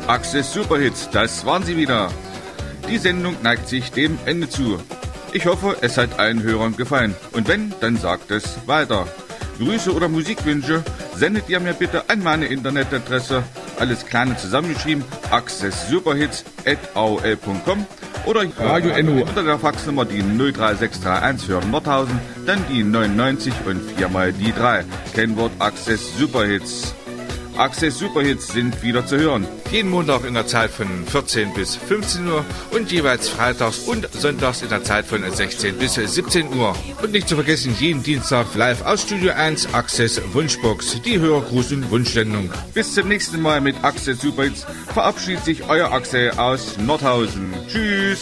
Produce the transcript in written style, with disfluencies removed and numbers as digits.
Access Superhits, das waren sie wieder. Die Sendung neigt sich dem Ende zu. Ich hoffe, es hat allen Hörern gefallen. Und wenn, dann sagt es weiter. Grüße oder Musikwünsche sendet ihr mir bitte an meine Internetadresse, alles kleine zusammengeschrieben, accesssuperhits@aol.com oder Radio Enno unter der Faxnummer die 03631 für Nordhausen, dann die 99 und 4 mal die 3. Kennwort Access Superhits. Access Superhits sind wieder zu hören. Jeden Montag in der Zeit von 14 bis 15 Uhr und jeweils freitags und sonntags in der Zeit von 16 bis 17 Uhr. Und nicht zu vergessen, jeden Dienstag live aus Studio 1 Access Wunschbox, die Hörergruß- und Wunschsendung. Bis zum nächsten Mal mit Access Superhits verabschiedet sich euer Axel aus Nordhausen. Tschüss!